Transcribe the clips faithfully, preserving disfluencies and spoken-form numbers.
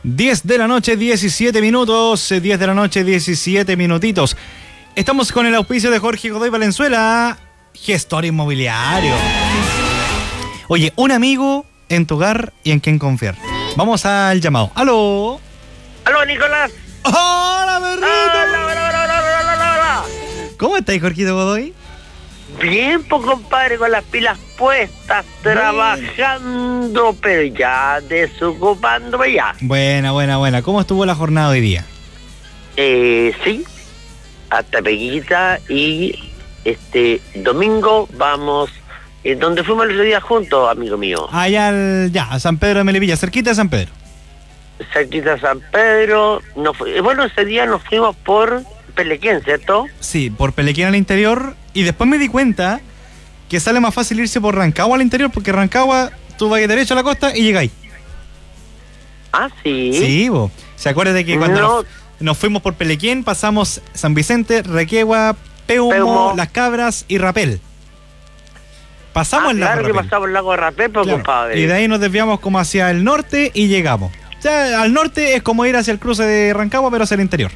diez de la noche, diecisiete minutos. diez de la noche, diecisiete minutitos. Estamos con el auspicio de Jorge Godoy Valenzuela, gestor inmobiliario. Oye, un amigo en tu hogar y en quien confiar. Vamos al llamado. ¡Aló! ¡Aló, Nicolás! ¡Hola, perrito! ¡Hola, hola, hola, hola, hola, hola, hola! ¿Cómo estáis, Jorgito Godoy? Bien, pues, compadre, con las pilas puestas, Bien. Trabajando, pero ya desocupándome ya. Buena, buena, buena. ¿Cómo estuvo la jornada hoy día? Eh, sí, hasta Peguita y este domingo vamos, eh, donde fuimos el otro día juntos, amigo mío. Allá, al, ya, a San Pedro de Melipilla, cerquita de San Pedro. Cerquita de San Pedro, nos fu- eh, bueno, ese día nos fuimos por Pelequén, ¿cierto? Sí, por Pelequén al interior. Y después me di cuenta que sale más fácil irse por Rancagua al interior, porque Rancagua, tú vas derecho a la costa y llegáis. Ah, sí. Sí, vos. ¿Se acuerdan de que cuando No. nos, nos fuimos por Pelequén, pasamos San Vicente, Requegua, Peumo, Peumo. Las Cabras y Rapel? Pasamos Ah, el lago claro que Rapel. pasamos el lago de Rapel, pues, Claro. compadre. Y de ahí nos desviamos como hacia el norte y llegamos. O sea, al norte es como ir hacia el cruce de Rancagua, pero hacia el interior.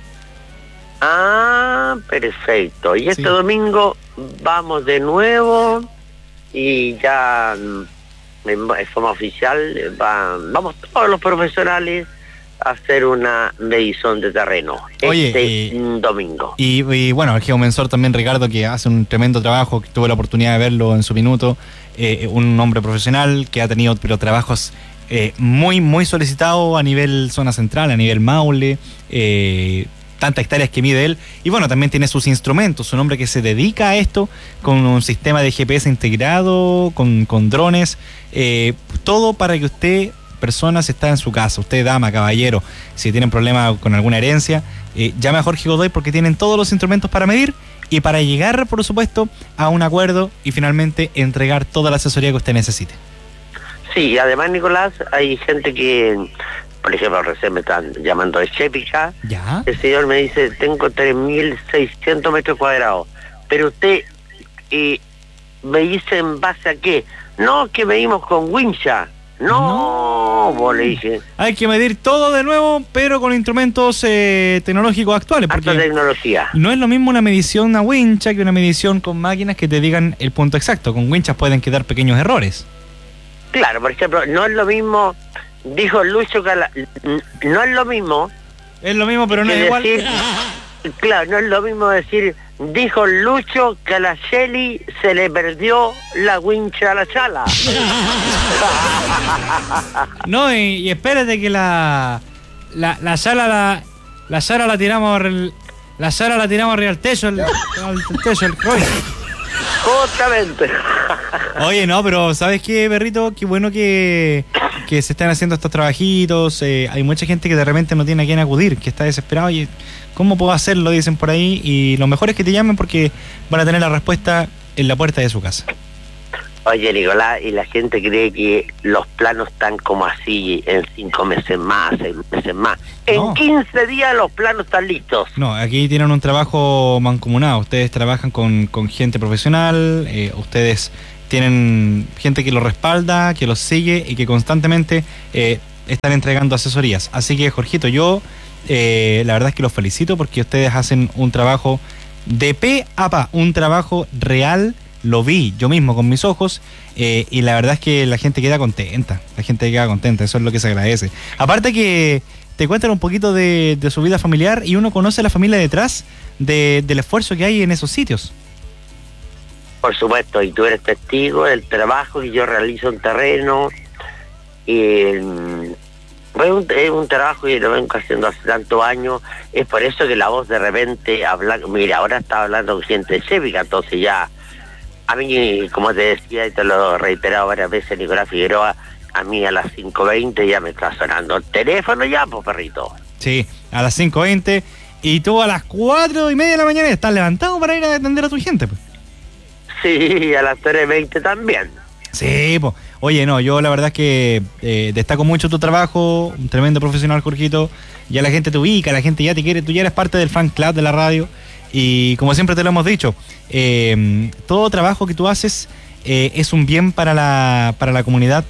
Ah, perfecto. Y este Sí. domingo vamos de nuevo y ya mm, en en forma oficial eh, va- vamos todos los profesionales a hacer una medición de terreno. Oye, este eh, mm, domingo. Y, y bueno, el geomensor también, Ricardo, que hace un tremendo trabajo, que tuve la oportunidad de verlo en su minuto, eh, un hombre profesional que ha tenido pero trabajos eh, muy, muy solicitados a nivel zona central, a nivel Maule, eh, tantas hectáreas que mide él, y bueno, también tiene sus instrumentos, un hombre que se dedica a esto, con un sistema de G P S integrado, con, con drones, eh, todo para que usted, persona, si está en su casa, usted, dama, caballero, si tienen problemas con alguna herencia, eh, llame a Jorge Godoy porque tienen todos los instrumentos para medir y para llegar, por supuesto, a un acuerdo y finalmente entregar toda la asesoría que usted necesite. Sí, y además, Nicolás, hay gente que, por ejemplo, recién me están llamando de Chepica. ¿Ya? El señor me dice, tengo tres mil seiscientos metros cuadrados, pero usted eh, me dice en base a qué. No, que medimos con wincha. No, No. vos le dije. Hay que medir todo de nuevo, pero con instrumentos eh, tecnológicos actuales, Alta porque tecnología. no es lo mismo una medición a wincha que una medición con máquinas que te digan el punto exacto. Con winchas pueden quedar pequeños errores. Claro, por ejemplo, no es lo mismo, dijo Lucho Cala, no es lo mismo Es lo mismo, pero no que es igual. decir, claro, no es lo mismo decir, dijo Lucho que a la Shelly se le perdió la wincha a la chala. No, y, y espérate que la la, la sala la la sala la tiramos al- la sala la tiramos arriba al techo, el, al techo, el oye. Justamente. Oye, no, pero ¿sabes qué, perrito? Qué bueno que, que se están haciendo estos trabajitos. Eh, hay mucha gente que de repente no tiene a quién acudir, que está desesperado y ¿cómo puedo hacerlo? Dicen por ahí. Y lo mejor es que te llamen porque van a tener la respuesta en la puerta de su casa. Oye, Nicolás, y la gente cree que los planos están como así en cinco meses más, seis meses más. En No. quince días los planos están listos. No, aquí tienen un trabajo mancomunado. Ustedes trabajan con, con gente profesional, eh, ustedes tienen gente que los respalda, que los sigue y que constantemente eh, están entregando asesorías. Así que, Jorgito, yo eh, la verdad es que los felicito porque ustedes hacen un trabajo de pe a pa, un trabajo real. Lo vi yo mismo con mis ojos eh, y la verdad es que la gente queda contenta, la gente queda contenta, eso es lo que se agradece. Aparte que te cuentan un poquito de, de su vida familiar y uno conoce a la familia detrás de, del esfuerzo que hay en esos sitios. Por supuesto, y tú eres testigo del trabajo que yo realizo en terreno. Y, mm, es, un, es un trabajo que lo vengo haciendo hace tantos años. Es por eso que la voz de repente habla. Mira, ahora estaba hablando con gente cévica, entonces ya. A mí, como te decía y te lo he reiterado varias veces, Nicolás Figueroa, a mí a las cinco veinte ya me está sonando el teléfono ya, pues, perrito. Sí, a las cinco veinte y tú a las cuatro y media de la mañana estás levantado para ir a atender a tu gente, pues. Sí, a las tres veinte también. Sí, pues. Oye, no, yo la verdad es que eh, destaco mucho tu trabajo, un tremendo profesional, Jorgito. Ya la gente te ubica, la gente ya te quiere, tú ya eres parte del fan club de la radio. Y como siempre te lo hemos dicho, eh, todo trabajo que tú haces eh, es un bien para la, para la comunidad,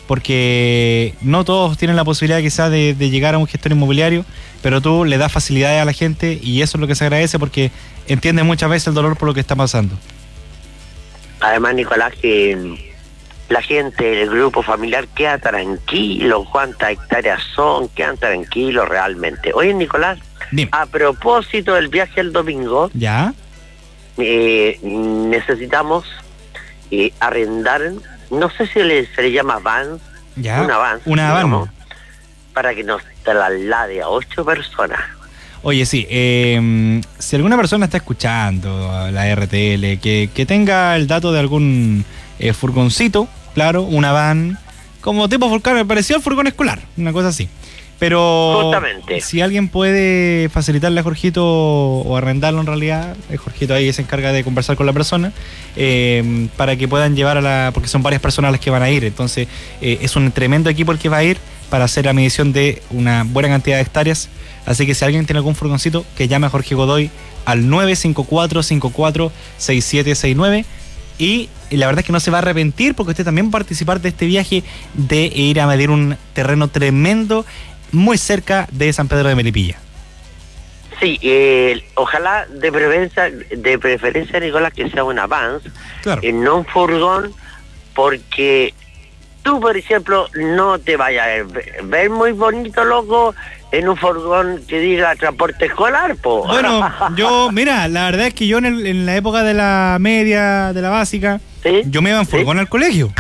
porque no todos tienen la posibilidad quizás de, de llegar a un gestor inmobiliario, pero tú le das facilidades a la gente y eso es lo que se agradece porque entiendes muchas veces el dolor por lo que está pasando. Además, Nicolás, que la gente, el grupo familiar queda tranquilo, cuántas hectáreas son, quedan tranquilos realmente. Oye, Nicolás, Dime. A propósito del viaje el domingo, ¿Ya? Eh, necesitamos eh, arrendar, no sé si le, se le llama van, ¿Ya? una van, Una van. para que nos traslade a ocho personas. Oye, sí, eh, si alguna persona está escuchando la R T L, que, que tenga el dato de algún eh, furgoncito, claro, una van, como tipo furgón, me pareció el furgón escolar, una cosa así. Pero justamente, si alguien puede facilitarle a Jorgito o arrendarlo en realidad, el Jorgito ahí se encarga de conversar con la persona eh, para que puedan llevar a la, porque son varias personas las que van a ir, entonces eh, es un tremendo equipo el que va a ir para hacer la medición de una buena cantidad de hectáreas, así que si alguien tiene algún furgoncito, que llame a Jorge Godoy al nueve cinco cuatro cinco cuatro seis siete seis nueve y la verdad es que no se va a arrepentir porque usted también va a participar de este viaje de ir a medir un terreno tremendo muy cerca de San Pedro de Melipilla. sí, eh, ojalá de preferencia, de preferencia, Nicolás, que sea una van, Claro. y no un furgón, porque tú, por ejemplo, no te vayas a ver, ver muy bonito, loco, en un furgón que diga transporte escolar, po. Bueno, yo, mira, la verdad es que yo en, el, en la época de la media, de la básica, ¿Sí? yo me iba en furgón ¿Sí? al colegio.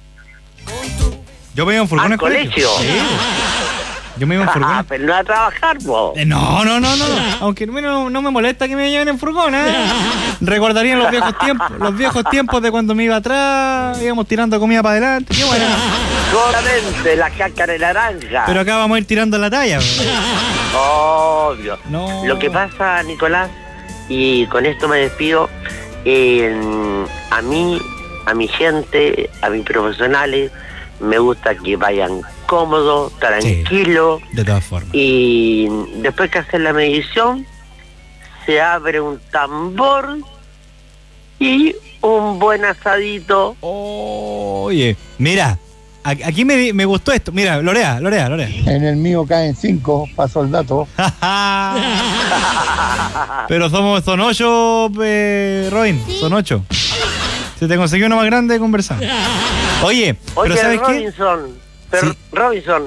Yo me iba en furgón ¿Al al colegio. colegio? Sí. Yo me iba en furgón. Ah, pero no a trabajar, po. Eh, No, no, no, no. Aunque no, no me molesta que me lleven en furgón, ¿eh? Recordarían los viejos tiempos, los viejos tiempos de cuando me iba atrás, íbamos tirando comida para adelante. Qué bueno. Solamente la cáscara de naranja. Pero acá vamos a ir tirando la talla. Obvio. No. Lo que pasa, Nicolás, y con esto me despido, eh, a mí, a mi gente, a mis profesionales, me gusta que vayan cómodos, tranquilos, Sí, de todas formas. y después que hacen la medición, se abre un tambor y un buen asadito. Oye, mira, a- aquí me, me gustó esto. Mira, Lorea, Lorea, Lorea. En el mío caen cinco, paso el dato. Pero somos, son ocho, eh, Robin, son ocho. Si te conseguí uno más grande, conversamos. Oye, Oye, pero ¿sabes qué? Robinson, pero Sí. Robinson,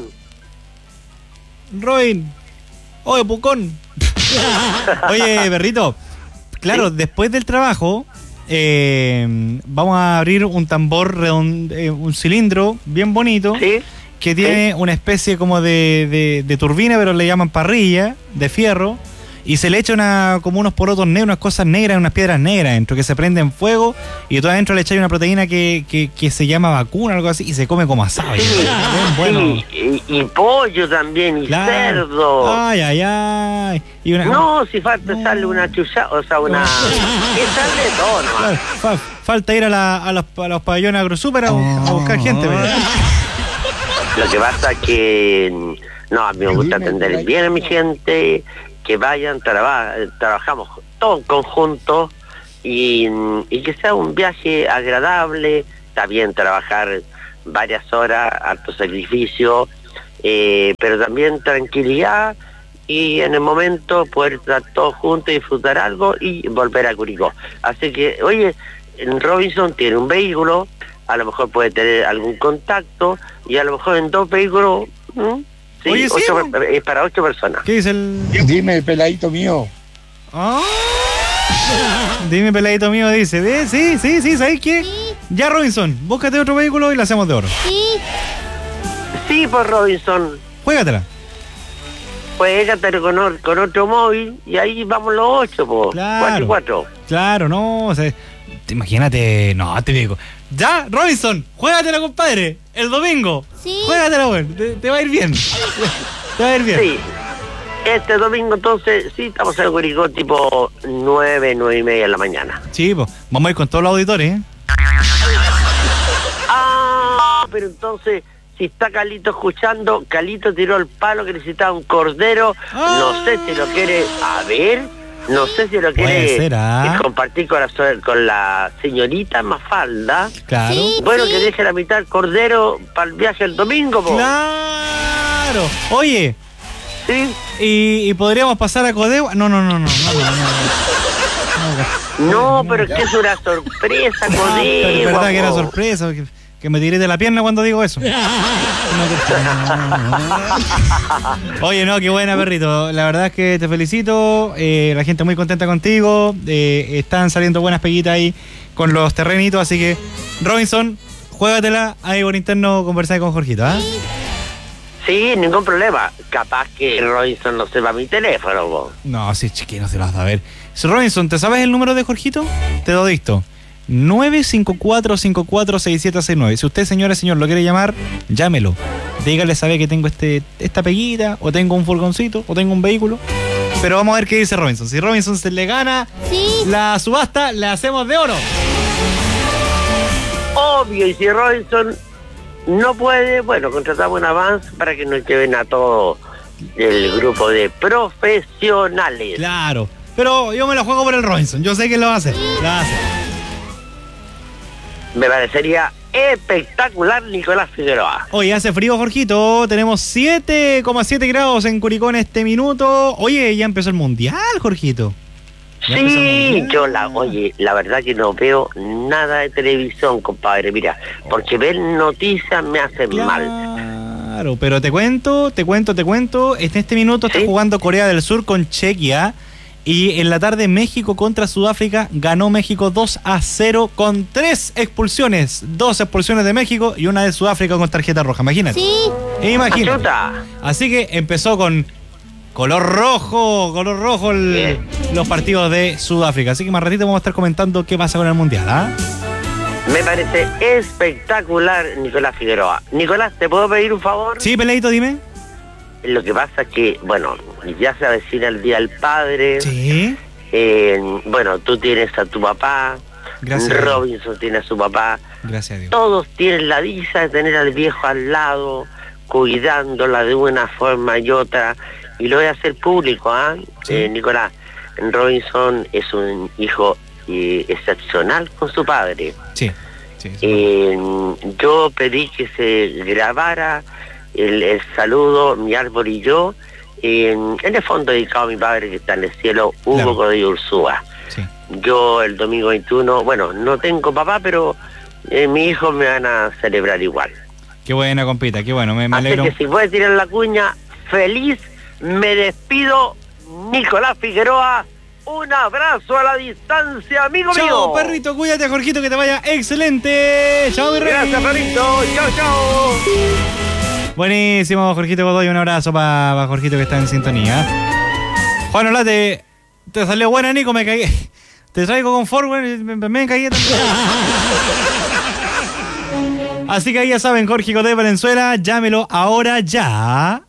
Robin. Oye, Pucón. Oye, perrito. Claro, Sí. después del trabajo, eh, vamos a abrir un tambor redondo, eh, un cilindro bien bonito, ¿sí? que tiene una especie como de, de, de turbina, pero le llaman parrilla, de fierro, y se le echa una, como unos porotos negros, unas cosas negras, unas piedras negras dentro, que se prenden fuego, y tú adentro le echas una proteína que, que, que se llama vacuna, algo así, y se come como asado. Sí, Bien bueno. sí, y, y pollo también, y Claro. cerdo. Ay, ay, ay. Y una, No, si falta No. sale una chucha, o sea, una... que sale todo nomás. Claro, fa- falta ir a, la, a, los, a los pabellones AgroSuper a, bu- a buscar gente. pero- Lo que pasa es que, no, a mí me gusta atender bien a mi gente, que vayan, traba- trabajamos todos en conjunto, y, y que sea un viaje agradable. Está bien trabajar varias horas, harto sacrificio, eh, pero también tranquilidad, y en el momento poder estar todos juntos y disfrutar algo y volver a Curicó. Así que, oye, Robinson tiene un vehículo, a lo mejor puede tener algún contacto, y a lo mejor en dos vehículos, ¿m? sí, Oye, sí, ocho ¿no? per- es para ocho personas. ¿Qué dice el...? Dime, peladito mío. Ah. Dime, peladito mío, dice. ¿Ves? Sí, sí, sí, ¿sabes qué? Ya, Robinson, búscate otro vehículo y la hacemos de oro. Sí, pues Robinson, Juégatela. pues échate con, o- con otro móvil, y ahí vamos los ocho, pues, Claro. cuatro y cuatro. Claro, no, o sea, te- imagínate, no, te digo. Ya, Robinson, juégatela, compadre, el domingo. Sí. Juégatela, güey, te, te va a ir bien. Te va a ir bien. Sí, este domingo entonces, sí, estamos en Curicó tipo nueve, nueve y media de la mañana. Sí, pues, vamos a ir con todos los auditores, ¿eh? Ah, pero entonces, si está Calito escuchando, Calito tiró el palo que necesitaba un cordero, Ah. no sé si lo quiere, a ver, No sé si lo Puede quiere ser, ¿ah? compartir con la, so- con la señorita Mafalda. Claro. Sí. Bueno, que deje la mitad del cordero para el viaje el domingo, po. Claro. Oye, ¿Sí? ¿y, y podríamos pasar a Codegua? No, no, no, no, no, no, no. No, pero es que es una sorpresa, Ah, pero Codegua, es verdad que era po. sorpresa, que, que me tiré de la pierna cuando digo eso. No, que- Oye, no, qué buena, perrito. La verdad es que te felicito. eh, la gente muy contenta contigo. eh, están saliendo buenas peguitas ahí con los terrenitos. Así que, Robinson, juégatela. Ahí por interno conversar con Jorgito, ¿ah? Sí, ningún problema. Capaz que Robinson no sepa mi teléfono, po. No, sí, chiquito, se lo vas a ver. Robinson, ¿te sabes el número de Jorgito? Te lo dicto. nueve cinco cuatro cinco cuatro seis siete seis nueve. Si usted, señora, señor, lo quiere llamar, llámelo. Dígale, sabe que tengo este esta peguita, o tengo un furgoncito, o tengo un vehículo. Pero vamos a ver qué dice Robinson. Si Robinson se le gana Sí. la subasta, le hacemos de oro. Obvio, y si Robinson no puede, bueno, contratamos un avance para que nos lleven a todo el grupo de profesionales. Claro. Pero yo me la juego por el Robinson. Yo sé que lo va a hacer. La va a hacer. Me parecería espectacular Nicolás Figueroa. Oye, hace frío, Jorgito. Tenemos siete coma siete grados en Curicó en este minuto. Oye, ya empezó el mundial, Jorgito. Ya empezó el Sí, mundial. yo la, oye, la verdad que no veo nada de televisión, compadre, mira, porque ver noticias me hace mal. Claro, pero te cuento, te cuento, te cuento. En este minuto está ¿Sí? jugando Corea del Sur con Chequia. Y en la tarde México contra Sudáfrica. Ganó México dos a cero con tres expulsiones. Dos expulsiones de México y una de Sudáfrica con tarjeta roja. Imagínate. Sí. Imagínate. Chuta. Así que empezó con color rojo, color rojo el- Bien. los partidos de Sudáfrica. Así que más ratito vamos a estar comentando qué pasa con el Mundial, ¿ah? Me parece espectacular Nicolás Figueroa. Nicolás, ¿te puedo pedir un favor? Sí, Peleito, dime. Lo que pasa es que, bueno, ya se avecina el Día del Padre. Sí. Eh, bueno, tú tienes a tu papá. Gracias a Dios. Robinson tiene a su papá. Gracias a Dios. Todos tienen la dicha de tener al viejo al lado, cuidándola de una forma y otra. Y lo voy a hacer público, ¿ah? Sí. Eh, Nicolás, Robinson es un hijo eh, excepcional con su padre. Sí. Sí, sí. Eh, yo pedí que se grabara el, el saludo, mi árbol y yo, en, en el fondo dedicado a mi padre que está en el cielo, Hugo Claro. Codillo Ursúa. Sí. Yo el domingo veintiuno, bueno, no tengo papá, pero eh, mis hijos me van a celebrar igual. Qué buena compita, qué bueno, me, me Así alegro. que si puedes tirar la cuña, feliz, me despido, Nicolás Figueroa. Un abrazo a la distancia, amigo mío. Chao, perrito, cuídate, Jorgito, que te vaya excelente. Chao, mi rey. Gracias, perrito. Chao, chao. Buenísimo, Jorgito Godoy, un abrazo para Jorgito que está en sintonía. Juan Olate, te salió buena, Nico, me caí. Te traigo con forward, me, me, me caí también. Así que ahí ya saben, Jorge Godoy Valenzuela, llámelo ahora ya.